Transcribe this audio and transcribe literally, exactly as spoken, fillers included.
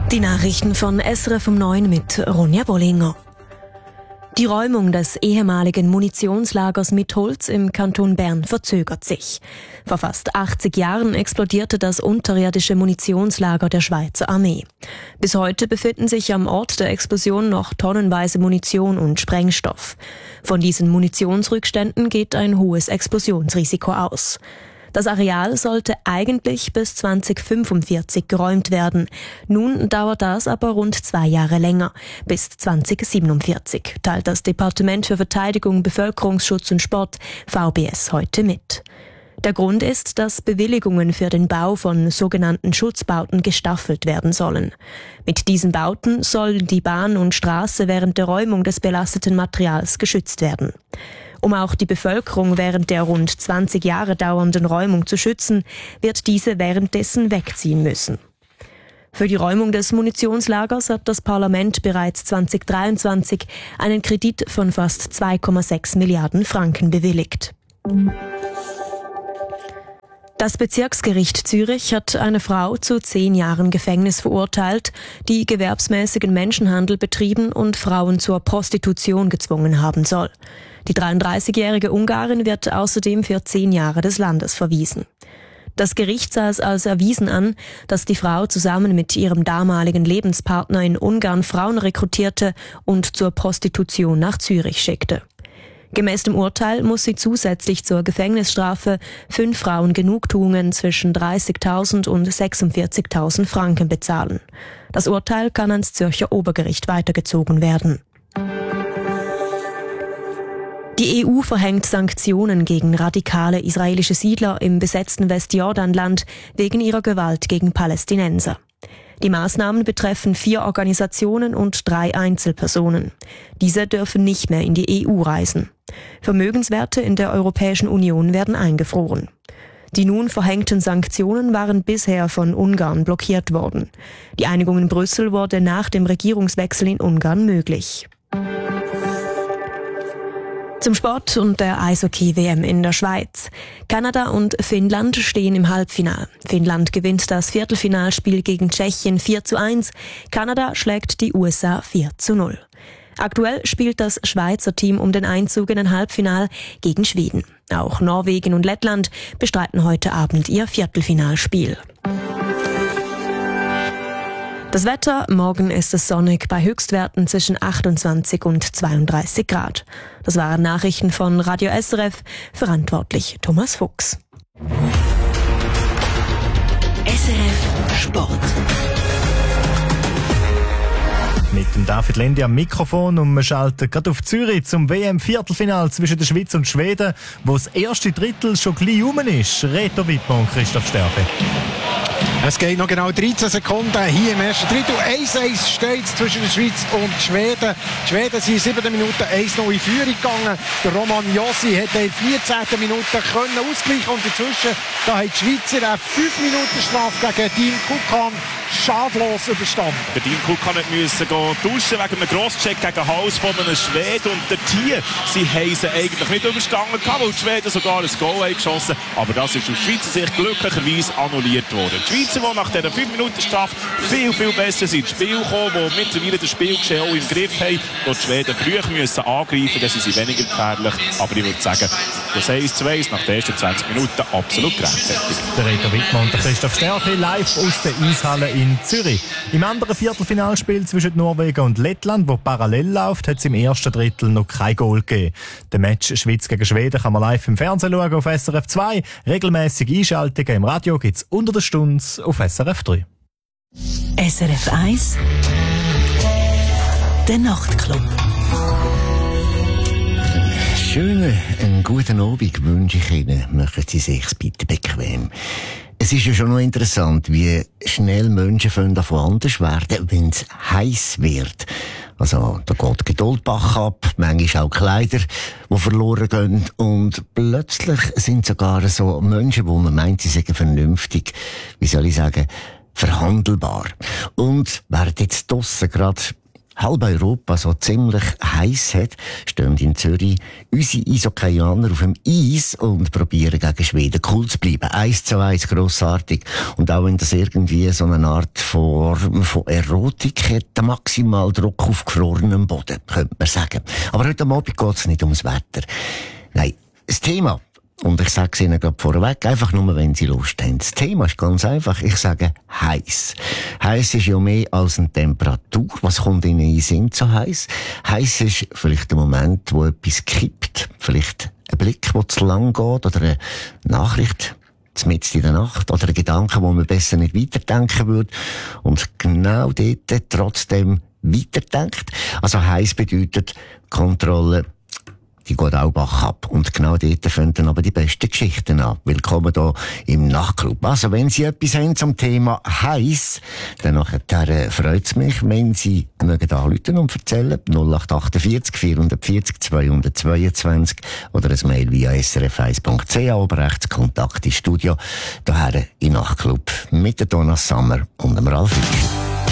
Die Nachrichten von S R F um neun mit Ronja Bollinger. Die Räumung des ehemaligen Munitionslagers Mitholz im Kanton Bern verzögert sich. Vor fast achtzig Jahren explodierte das unterirdische Munitionslager der Schweizer Armee. Bis heute befinden sich am Ort der Explosion noch tonnenweise Munition und Sprengstoff. Von diesen Munitionsrückständen geht ein hohes Explosionsrisiko aus. Das Areal sollte eigentlich bis zwanzig fünfundvierzig geräumt werden. Nun dauert das aber rund zwei Jahre länger, bis zwanzig siebenundvierzig, teilt das Departement für Verteidigung, Bevölkerungsschutz und Sport V B S heute mit. Der Grund ist, dass Bewilligungen für den Bau von sogenannten Schutzbauten gestaffelt werden sollen. Mit diesen Bauten sollen die Bahn und Straße während der Räumung des belasteten Materials geschützt werden. Um auch die Bevölkerung während der rund zwanzig Jahre dauernden Räumung zu schützen, wird diese währenddessen wegziehen müssen. Für die Räumung des Munitionslagers hat das Parlament bereits zwanzig dreiundzwanzig einen Kredit von fast zwei Komma sechs Milliarden Franken bewilligt. Das Bezirksgericht Zürich hat eine Frau zu zehn Jahren Gefängnis verurteilt, die gewerbsmäßigen Menschenhandel betrieben und Frauen zur Prostitution gezwungen haben soll. Die dreiunddreißigjährige Ungarin wird außerdem für zehn Jahre des Landes verwiesen. Das Gericht sah es als erwiesen an, dass die Frau zusammen mit ihrem damaligen Lebenspartner in Ungarn Frauen rekrutierte und zur Prostitution nach Zürich schickte. Gemäß dem Urteil muss sie zusätzlich zur Gefängnisstrafe fünf Frauen Genugtuungen zwischen dreißigtausend und sechsundvierzigtausend Franken bezahlen. Das Urteil kann ans Zürcher Obergericht weitergezogen werden. Die E U verhängt Sanktionen gegen radikale israelische Siedler im besetzten Westjordanland wegen ihrer Gewalt gegen Palästinenser. Die Maßnahmen betreffen vier Organisationen und drei Einzelpersonen. Diese dürfen nicht mehr in die E U reisen. Vermögenswerte in der Europäischen Union werden eingefroren. Die nun verhängten Sanktionen waren bisher von Ungarn blockiert worden. Die Einigung in Brüssel wurde nach dem Regierungswechsel in Ungarn möglich. Zum Sport und der Eishockey-W M in der Schweiz. Kanada und Finnland stehen im Halbfinale. Finnland gewinnt das Viertelfinalspiel gegen Tschechien vier zu eins. Kanada schlägt die U S A vier zu null. Aktuell spielt das Schweizer Team um den Einzug in ein Halbfinale gegen Schweden. Auch Norwegen und Lettland bestreiten heute Abend ihr Viertelfinalspiel. Das Wetter, morgen ist es sonnig bei Höchstwerten zwischen achtundzwanzig und zweiunddreißig Grad. Das waren Nachrichten von Radio S R F, verantwortlich Thomas Fuchs. S R F Sport. Mit dem David Lendi am Mikrofon und wir schalten gerade auf Zürich zum W M-Viertelfinal zwischen der Schweiz und Schweden, wo das erste Drittel schon gleich rum ist. Reto Wittmann und Christoph Stärke. Es geht noch genau dreizehn Sekunden hier im ersten Drittel. eins zu eins steht es zwischen der Schweiz und Schweden. Die Schweden sind in sieben Minuten eins zu null in Führung gegangen. Der Roman Josi hat in vierzehnten Minuten können ausgleichen und inzwischen da hat die Schweizer eine fünf Minuten Strafe gegen Dean Kukan schadlos überstanden. Der Dean Kukan musste duschen wegen einem Crosscheck gegen den Hals von einem Schweden und der Tier, sie haben sie eigentlich nicht überstanden, weil die Schweden sogar ein Goal haben geschossen, aber das ist aus Schweizer Sicht glücklicherweise annulliert worden. Die Schweizer, die nach dieser fünf Minuten Strafe viel, viel besser sind ins Spiel gekommen, die mittlerweile das Spielgeschehen auch im Griff haben, wo die Schweden früher müssen angreifen, dann sind sie weniger gefährlich, aber ich würde sagen, das eins zu eins nach den ersten zwanzig Minuten absolut gerechtfertigt. Der Reto Wittmann und der Christoph Stärke live aus der Eishalle in Zürich. Im anderen Viertelfinalspiel zwischen Norwegen und Lettland, das parallel läuft, hat es im ersten Drittel noch kein Goal gegeben. Der Match Schweiz gegen Schweden kann man live im Fernsehen schauen auf S R F zwei. Regelmäßige Einschaltungen im Radio gibt es unter der Stunde auf S R F drei. S R F eins Der Nachtclub. Schönen einen guten Abend wünsche ich Ihnen. Machen Sie sich bitte bequem. Es ist ja schon noch interessant, wie schnell Menschen davon anders werden, wenn es heiß wird. Also, da geht Geduldbach ab, manchmal auch Kleider, die verloren gehen. Und plötzlich sind sogar so Menschen, wo man meint, sie seien vernünftig, wie soll ich sagen, verhandelbar. Und während jetzt draussen gerade halb Europa so ziemlich heiß hat, stehen in Zürich unsere Eishockeyaner auf dem Eis und probieren gegen Schweden cool zu bleiben. Eins zu eins, grossartig. Und auch wenn das irgendwie so eine Art Form von Erotik hat, maximal Druck auf gefrorenem Boden, könnte man sagen. Aber heute Abend geht es nicht ums Wetter. Nein, das Thema, und ich sage es Ihnen gerade vorweg, einfach nur, wenn Sie Lust haben. Das Thema ist ganz einfach. Ich sage heiß. Heiß ist ja mehr als eine Temperatur. Was kommt Ihnen in den Sinn so heiß? Heiß ist vielleicht der Moment, wo etwas kippt. Vielleicht ein Blick, der zu lang geht, oder eine Nachricht mitten in der Nacht, oder ein Gedanke, wo man besser nicht weiterdenken würde. Und genau dort trotzdem weiterdenkt. Also heiß bedeutet Kontrolle, die geht auch Bach ab. Und genau dort fangen dann aber die besten Geschichten an. Willkommen hier im Nachtclub. Also, wenn Sie etwas haben zum Thema heiß, dann nachher freut es mich, wenn Sie mögen anrufen und erzählen. null acht achtundvierzig vierhundertvierzig zweihundertzweiundzwanzig oder ein Mail via s r f eins punkt c h, oben rechts Kontakt ins Studio. Daher im Nachtclub mit der Donna Summer und dem Ralf Hüsch.